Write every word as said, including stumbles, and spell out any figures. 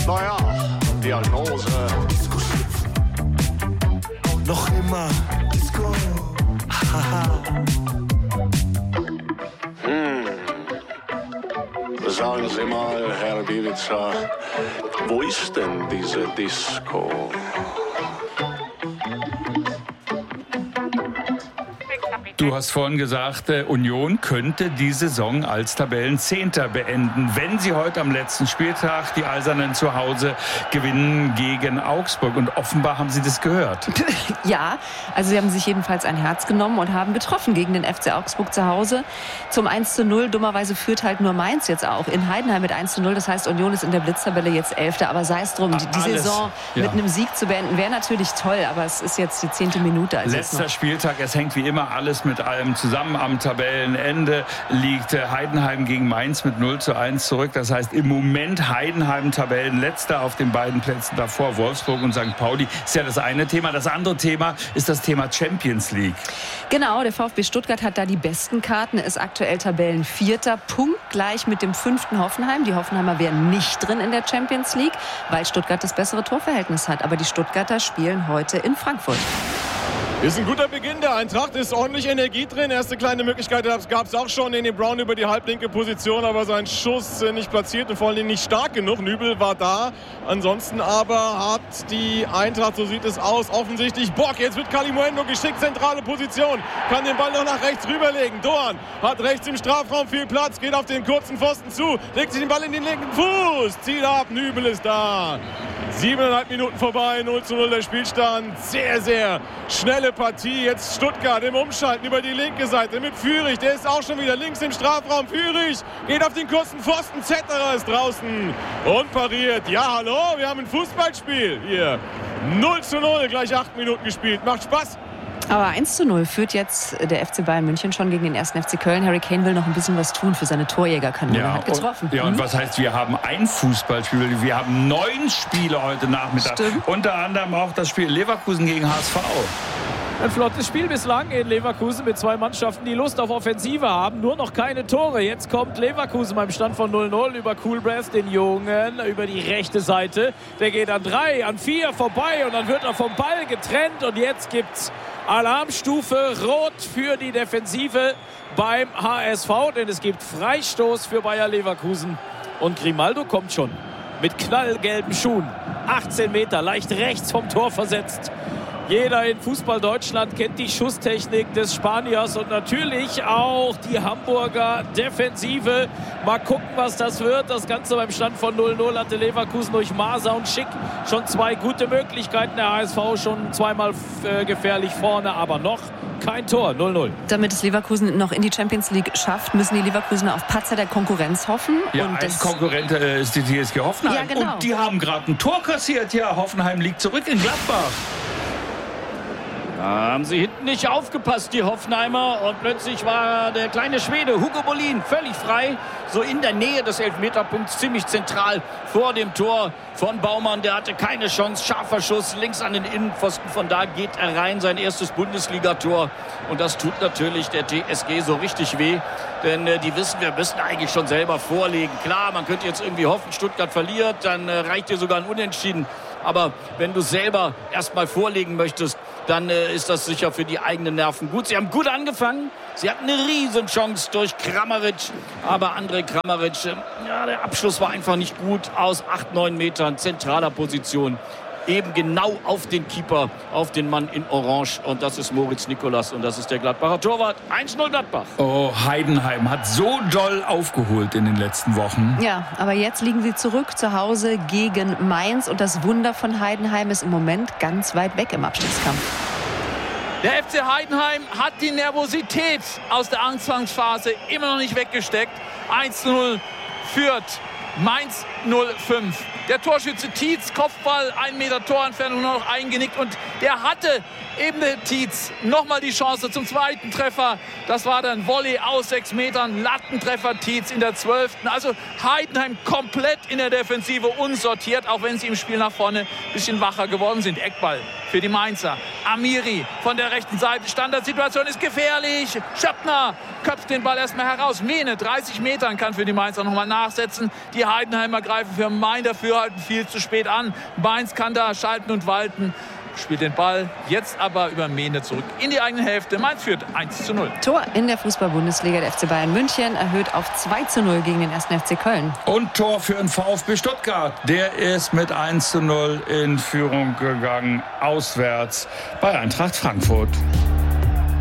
Naja, Diagnose. Disco schlüpfen. Noch immer Disco. Haha. Hm. Sagen Sie mal, Herr Bielica, wo ist denn diese Disco? Du hast vorhin gesagt, äh, Union könnte die Saison als Tabellenzehnter beenden, wenn sie heute am letzten Spieltag die Eisernen zu Hause gewinnen gegen Augsburg. Und offenbar haben sie das gehört. Ja, also sie haben sich jedenfalls ein Herz genommen und haben getroffen gegen den F C Augsburg zu Hause. Zum eins zu null, dummerweise führt halt nur Mainz jetzt auch in Heidenheim mit eins zu null. Das heißt, Union ist in der Blitztabelle jetzt Elfter. Aber sei es drum, die, die Saison ja. mit einem Sieg zu beenden, wäre natürlich toll. Aber es ist jetzt die zehnte Minute. Also Letzter Spieltag, es hängt wie immer alles mit allem zusammen. Am Tabellenende liegt Heidenheim gegen Mainz mit null zu eins zurück. Das heißt, im Moment Heidenheim Tabellenletzter, auf den beiden Plätzen davor Wolfsburg und Sankt Pauli. Ist ja das eine Thema. Das andere Thema ist das Thema Champions League. Genau, der VfB Stuttgart hat da die besten Karten, ist aktuell Tabellenvierter, punktgleich mit dem fünften Hoffenheim. Die Hoffenheimer wären nicht drin in der Champions League, weil Stuttgart das bessere Torverhältnis hat. Aber die Stuttgarter spielen heute in Frankfurt. Ist ein guter Beginn der Eintracht, ist ordentlich Energie drin. Erste kleine Möglichkeit gab es auch schon in den Brown über die halblinke Position, aber sein Schuss nicht platziert und vor allem nicht stark genug. Nübel war da. Ansonsten aber hat die Eintracht, so sieht es aus, offensichtlich Bock. Jetzt wird Kalimuendo geschickt, zentrale Position. Kann den Ball noch nach rechts rüberlegen. Doan hat rechts im Strafraum viel Platz, geht auf den kurzen Pfosten zu, legt sich den Ball in den linken Fuß. Ziel ab, Nübel ist da. Siebeneinhalb Minuten vorbei, null zu null der Spielstand. Sehr, sehr schnelle Partie. Jetzt Stuttgart im Umschalten über die linke Seite mit Führig. Der ist auch schon wieder links im Strafraum. Führig geht auf den kurzen Pfosten. Zetterer ist draußen und pariert. Ja, hallo, wir haben ein Fußballspiel hier. null zu null, gleich acht Minuten gespielt. Macht Spaß. Aber eins zu null führt jetzt der F C Bayern München schon gegen den ersten F C Köln. Harry Kane will noch ein bisschen was tun für seine Torjägerkanone. Ja, hat getroffen. Und, ja, mhm. und was heißt, wir haben ein Fußballspiel, wir haben neun Spiele heute Nachmittag. Stimmt. Unter anderem auch das Spiel Leverkusen gegen H S V. Ein flottes Spiel bislang in Leverkusen mit zwei Mannschaften, die Lust auf Offensive haben. Nur noch keine Tore. Jetzt kommt Leverkusen beim Stand von null null über Coolbrass, den Jungen, über die rechte Seite. Der geht an drei, an vier vorbei und dann wird er vom Ball getrennt. Und jetzt gibt's Alarmstufe Rot für die Defensive beim H S V. Denn es gibt Freistoß für Bayer Leverkusen. Und Grimaldo kommt schon mit knallgelben Schuhen. achtzehn Meter, leicht rechts vom Tor versetzt. Jeder in Fußball Deutschland kennt die Schusstechnik des Spaniers und natürlich auch die Hamburger Defensive. Mal gucken, was das wird. Das Ganze beim Stand von null null hatte Leverkusen durch Maser und Schick schon zwei gute Möglichkeiten. Der H S V schon zweimal äh, gefährlich vorne, aber noch kein Tor. null null. Damit es Leverkusen noch in die Champions League schafft, müssen die Leverkusener auf Patzer der Konkurrenz hoffen. Ja, und ein das Konkurrent äh, ist die T S G Hoffenheim. Ja, genau. Und die haben gerade ein Tor kassiert. Ja, Hoffenheim liegt zurück in Gladbach. Da haben sie hinten nicht aufgepasst, die Hoffenheimer. Und plötzlich war der kleine Schwede Hugo Bolin völlig frei. So in der Nähe des Elfmeterpunkts, ziemlich zentral vor dem Tor von Baumann. Der hatte keine Chance. Scharfer Schuss links an den Innenpfosten. Von da geht er rein. Sein erstes Bundesligator. Und das tut natürlich der T S G so richtig weh. Denn äh, die wissen, wir müssen eigentlich schon selber vorlegen. Klar, man könnte jetzt irgendwie hoffen, Stuttgart verliert. Dann äh, reicht dir sogar ein Unentschieden. Aber wenn du selber erstmal vorlegen möchtest, dann äh, ist das sicher für die eigenen Nerven gut. Sie haben gut angefangen. Sie hatten eine Riesenchance durch Kramaric. Aber Andrej Kramaric, äh, ja, der Abschluss war einfach nicht gut. Aus acht, neun Metern, zentraler Position. Eben genau auf den Keeper, auf den Mann in Orange. Und das ist Moritz Nikolas und das ist der Gladbacher Torwart. eins null Gladbach. Oh, Heidenheim hat so doll aufgeholt in den letzten Wochen. Ja, aber jetzt liegen sie zurück zu Hause gegen Mainz. Und das Wunder von Heidenheim ist im Moment ganz weit weg im Abstiegskampf. Der F C Heidenheim hat die Nervosität aus der Anfangsphase immer noch nicht weggesteckt. eins zu null führt Mainz null fünf. Der Torschütze Tietz, Kopfball, ein Meter Torentfernung nur noch eingenickt. Und der hatte eben der Tietz nochmal die Chance zum zweiten Treffer. Das war dann Volley aus sechs Metern. Lattentreffer Tietz in der zwölften. Also Heidenheim komplett in der Defensive unsortiert, auch wenn sie im Spiel nach vorne ein bisschen wacher geworden sind. Eckball für die Mainzer. Amiri von der rechten Seite. Standardsituation ist gefährlich. Schöppner köpft den Ball erstmal heraus. Mehne, dreißig Metern, kann für die Mainzer nochmal nachsetzen. Die Heidenheimer greifen für Main dafür, halten viel zu spät an. Mainz kann da schalten und walten. Spielt den Ball jetzt aber über Mehne zurück in die eigene Hälfte. Mainz führt eins zu null. Tor in der Fußball-Bundesliga. Der F C Bayern München erhöht auf zwei zu null gegen den ersten F C Köln. Und Tor für den VfB Stuttgart. Der ist mit eins zu null in Führung gegangen, auswärts bei Eintracht Frankfurt.